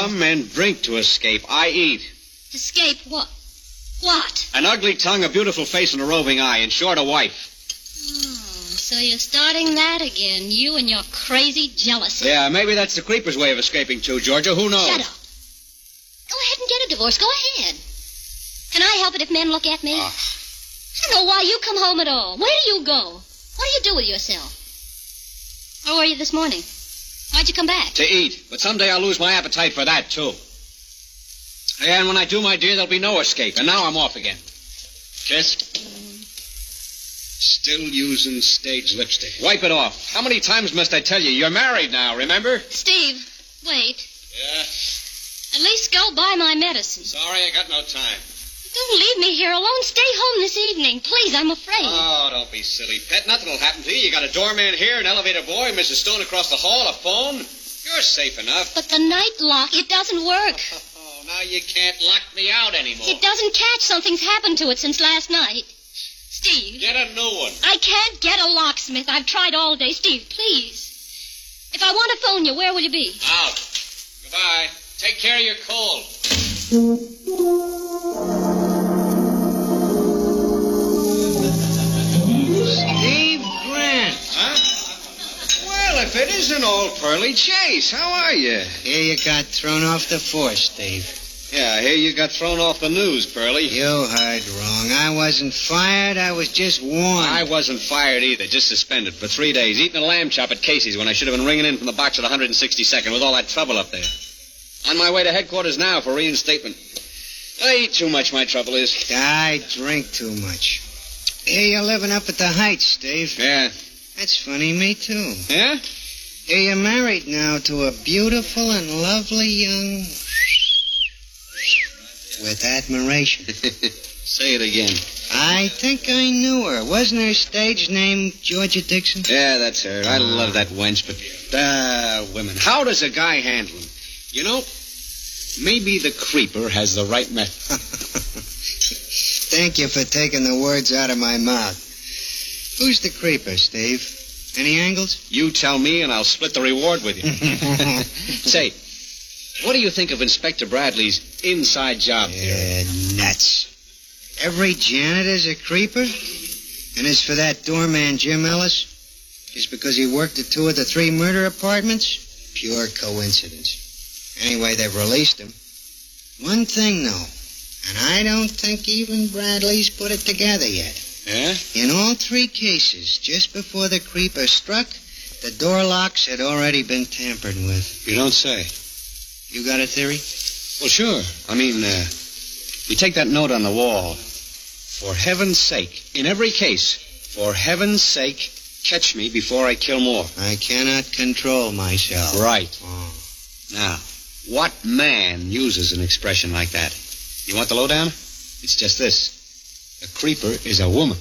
Some men drink to escape. I eat. Escape what? What? An ugly tongue, a beautiful face, and a roving eye. In short, a wife. Oh, so you're starting that again. You and your crazy jealousy. Yeah, maybe that's the creeper's way of escaping too, Georgia. Who knows? Shut up. Go ahead and get a divorce. Go ahead. Can I help it if men look at me? I don't know why you come home at all. Where do you go? What do you do with yourself? Where were you this morning? Why'd you come back? To eat. But someday I'll lose my appetite for that, too. And when I do, my dear, there'll be no escape. And now I'm off again. Kiss? Still using stage lipstick. Wipe it off. How many times must I tell you? You're married now, remember? Steve, wait. Yeah? At least go buy my medicine. Sorry, I got no time. Don't leave me here alone. Stay home this evening. Please, I'm afraid. Oh, don't be silly, pet. Nothing will happen to you. You got a doorman here, an elevator boy, Mrs. Stone across the hall, a phone. You're safe enough. But the night lock, it doesn't work. Oh, now you can't lock me out anymore. It doesn't catch. Something's happened to it since last night. Steve. Get a new one. I can't get a locksmith. I've tried all day. Steve, please. If I want to phone you, where will you be? Out. Goodbye. Take care of your cold. Steve Grant. Huh? Well, if it isn't old Pearly Chase, how are you? Here you got thrown off the force, Steve. Yeah, I hear you got thrown off the news, Pearly. You heard wrong. I wasn't fired. I was just warned. I wasn't fired either, just suspended for 3 days, eating a lamb chop at Casey's when I should have been ringing in from the box at 162nd with all that trouble up there. On my way to headquarters now for reinstatement. I eat too much, my trouble is. I drink too much. Here you're living up at the Heights, Steve. Yeah. That's funny, me too. Yeah? Here you're married now to a beautiful and lovely young... with admiration. Say it again. I think I knew her. Wasn't her stage name Georgia Dixon? Yeah, that's her. I love that wench, but, women. How does a guy handle them? You know, maybe the creeper has the right method. Thank you for taking the words out of my mouth. Who's the creeper, Steve? Any angles? You tell me, and I'll split the reward with you. Say, what do you think of Inspector Bradley's inside job theory? Nuts. Every janitor's a creeper? And as for that doorman, Jim Ellis, just because he worked at 2 of the 3 murder apartments? Pure coincidence. Anyway, they've released him. One thing, though, and I don't think even Bradley's put it together yet. Yeah? In all 3 cases, just before the creeper struck, the door locks had already been tampered with. You don't say. You got a theory? Well, sure. I mean, you take that note on the wall. For heaven's sake, in every case, for heaven's sake, catch me before I kill more. I cannot control myself. Right. Oh. Now, what man uses an expression like that? You want the lowdown? It's just this. A creeper is a woman.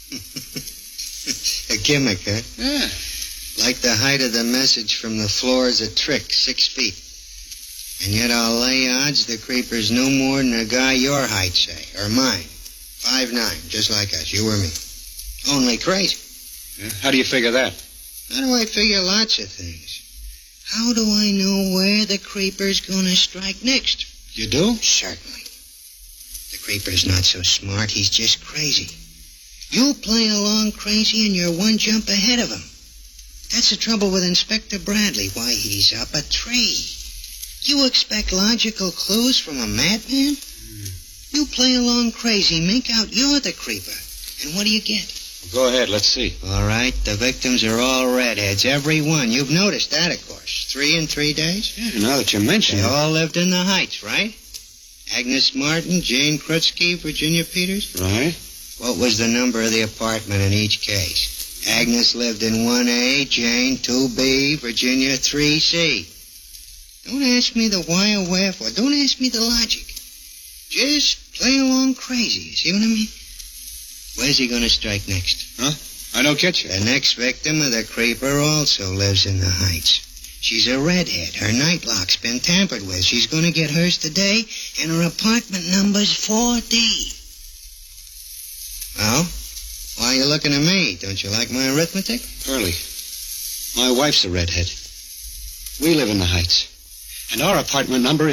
A gimmick, huh? Yeah. Like the height of the message from the floor is a trick, 6 feet. And yet I'll lay odds the creeper's no more than a guy your height, say, or mine. 5'9", just like us, you or me. Only crazy. Yeah. How do you figure that? How do I figure lots of things? How do I know where the creeper's gonna strike next? You do? Certainly. The creeper's not so smart, he's just crazy. You play along crazy and you're one jump ahead of him. That's the trouble with Inspector Bradley. Why, he's up a tree. You expect logical clues from a madman? You play along crazy, make out you're the creeper. And what do you get? Go ahead, let's see. All right, the victims are all redheads, every one. You've noticed that, of course. 3 in 3 days? Yeah, now that you mention They it. all lived in the Heights, right? Agnes Martin, Jane Krutsky, Virginia Peters? Right. What was the number of the apartment in each case? Agnes lived in 1A, Jane 2B, Virginia 3C. Don't ask me the why or wherefore. Don't ask me the logic. Just play along crazy, see what I mean? Where's he going to strike next? Huh? I don't get you. The next victim of the creeper also lives in the Heights. She's a redhead. Her night lock's been tampered with. She's going to get hers today, and her apartment number's 4D. Well, why are you looking at me? Don't you like my arithmetic? Pearly, my wife's a redhead. We live in the Heights. And our apartment number